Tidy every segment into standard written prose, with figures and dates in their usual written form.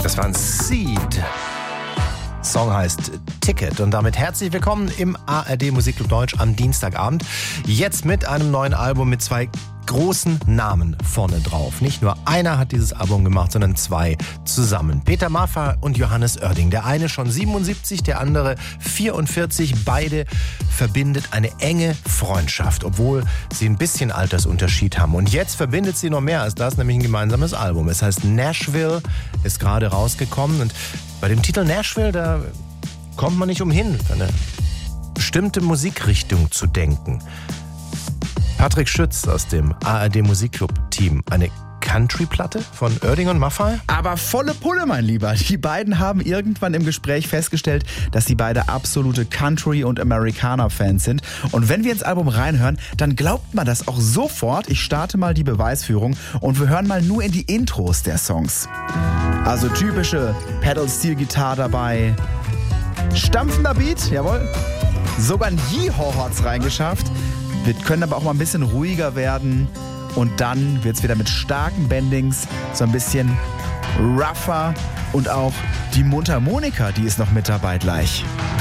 Das war ein Seed. Song heißt Ticket und damit herzlich willkommen im ARD Musikclub Deutsch am Dienstagabend. Jetzt mit einem neuen Album mit zwei großen Namen vorne drauf. Nicht nur einer hat dieses Album gemacht, sondern zwei zusammen. Peter Maffay und Johannes Oerding. Der eine schon 77, der andere 44. Beide verbindet eine enge Freundschaft, obwohl sie ein bisschen Altersunterschied haben. Und jetzt verbindet sie noch mehr als das, nämlich ein gemeinsames Album. Es heißt Nashville, ist gerade rausgekommen. Und bei dem Titel Nashville, da kommt man nicht umhin, eine bestimmte Musikrichtung zu denken. Patrick Schütz aus dem ARD Musikclub-Team. Eine Country-Platte von Oerding und Maffay? Aber volle Pulle, mein Lieber. Die beiden haben irgendwann im Gespräch festgestellt, dass sie beide absolute Country- und Amerikaner-Fans sind. Und wenn wir ins Album reinhören, dann glaubt man das auch sofort. Ich starte mal die Beweisführung und wir hören mal nur in die Intros der Songs. Also typische Pedal-Steel-Gitarre dabei. Stampfender Beat, jawohl. Sogar ein Yeehaw hat's reingeschafft. Wir können aber auch mal ein bisschen ruhiger werden und dann wird es wieder mit starken Bendings so ein bisschen rougher und auch die Mundharmonika, die ist noch mit dabei gleich.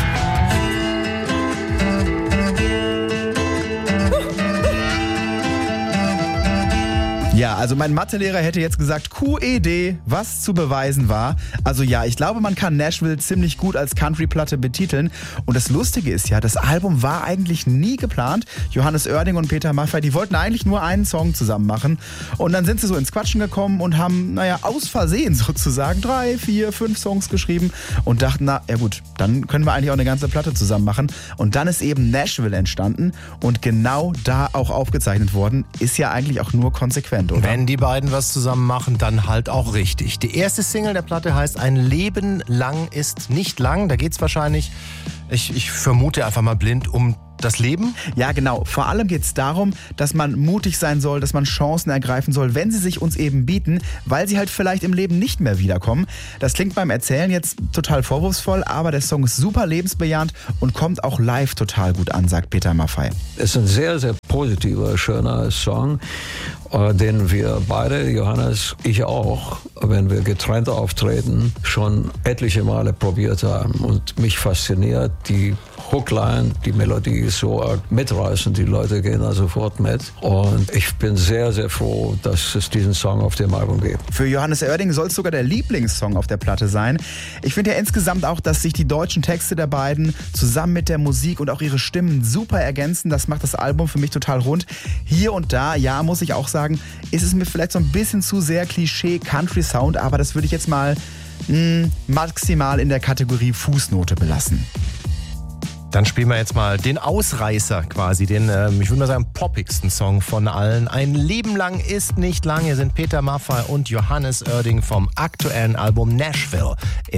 Ja, also mein Mathelehrer hätte jetzt gesagt, QED, was zu beweisen war. Also ja, ich glaube, man kann Nashville ziemlich gut als Country-Platte betiteln. Und das Lustige ist ja, das Album war eigentlich nie geplant. Johannes Oerding und Peter Maffay, die wollten eigentlich nur einen Song zusammen machen. Und dann sind sie so ins Quatschen gekommen und haben, aus Versehen sozusagen 3, 4, 5 Songs geschrieben und dachten, gut, dann können wir eigentlich auch eine ganze Platte zusammen machen. Und dann ist eben Nashville entstanden und genau da auch aufgezeichnet worden. Ist ja eigentlich auch nur konsequent. Oder? Wenn die beiden was zusammen machen, dann halt auch richtig. Die erste Single der Platte heißt Ein Leben lang ist nicht lang. Da geht es wahrscheinlich, ich vermute einfach mal blind, um das Leben? Ja, genau. Vor allem geht es darum, dass man mutig sein soll, dass man Chancen ergreifen soll, wenn sie sich uns eben bieten, weil sie halt vielleicht im Leben nicht mehr wiederkommen. Das klingt beim Erzählen jetzt total vorwurfsvoll, aber der Song ist super lebensbejahend und kommt auch live total gut an, sagt Peter Maffay. Es ist ein sehr, sehr positiver, schöner Song, den wir beide, Johannes, ich auch, wenn wir getrennt auftreten, schon etliche Male probiert haben. Und mich fasziniert die Hookline, die Melodie ist so mitreißend, die Leute gehen da sofort mit. Und ich bin sehr, sehr froh, dass es diesen Song auf dem Album gibt. Für Johannes Oerding soll es sogar der Lieblingssong auf der Platte sein. Ich finde ja insgesamt auch, dass sich die deutschen Texte der beiden zusammen mit der Musik und auch ihre Stimmen super ergänzen. Das macht das Album für mich total rund. Hier und da, ja, muss ich auch sagen, ist es mir vielleicht so ein bisschen zu sehr Klischee-Country-Sound, aber das würde ich jetzt mal maximal in der Kategorie Fußnote belassen. Dann spielen wir jetzt mal den Ausreißer quasi, den, ich würde mal sagen, poppigsten Song von allen. Ein Leben lang ist nicht lang. Hier sind Peter Maffay und Johannes Oerding vom aktuellen Album Nashville.